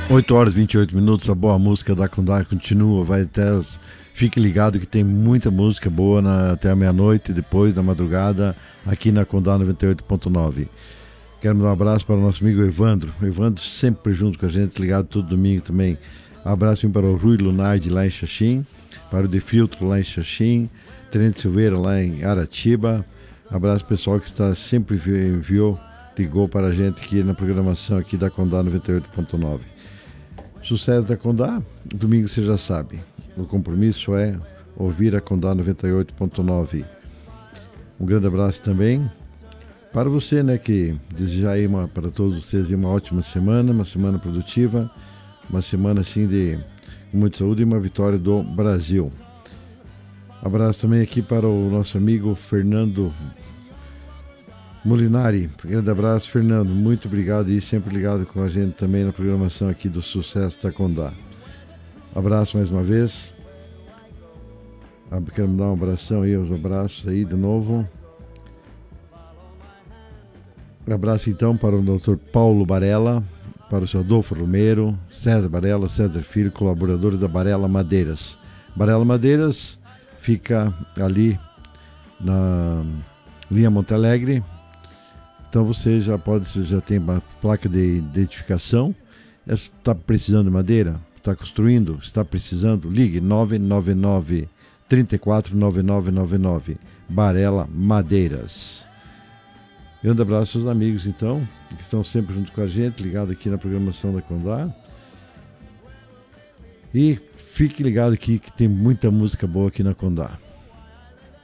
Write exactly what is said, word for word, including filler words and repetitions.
oito horas e vinte e oito minutos, a boa música da Condá continua, vai até as... Fique ligado que tem muita música boa na... até a meia-noite, depois da madrugada, aqui na Condá noventa e oito ponto nove. Quero mandar um abraço para o nosso amigo Evandro, o Evandro sempre junto com a gente, ligado todo domingo também. Abraço para o Rui Lunardi lá em Xaxim, para o De Filtro lá em Xaxim, Tenente Silveira lá em Aratiba. Abraço pessoal que está sempre enviou, ligou para a gente aqui na programação aqui da Condá noventa e oito ponto nove. Sucesso da Condá, domingo você já sabe. O compromisso é ouvir a Condá noventa e oito ponto nove. Um grande abraço também para você, né, que desejar aí uma, para todos vocês uma ótima semana, uma semana produtiva, uma semana assim de muita saúde e uma vitória do Brasil. Abraço também aqui para o nosso amigo Fernando Molinari. Grande abraço, Fernando. Muito obrigado e sempre ligado com a gente também na programação aqui do Sucesso da Condá. Abraço mais uma vez. Quero mandar um abração aí, os abraços aí de novo. Abraço então para o doutor Paulo Barella, para o senhor Adolfo Romero, César Barella, César Filho, colaboradores da Barella Madeiras. Barella Madeiras fica ali na linha Monte Alegre. Então você já pode, você já tem uma placa de identificação. Está precisando de madeira? Está construindo? Está precisando? Ligue nove nove nove, três quatro, nove nove nove nove. Barella Madeiras. Grande abraço aos amigos, então, que estão sempre junto com a gente, ligado aqui na programação da Condá. E fique ligado aqui que tem muita música boa aqui na Condá.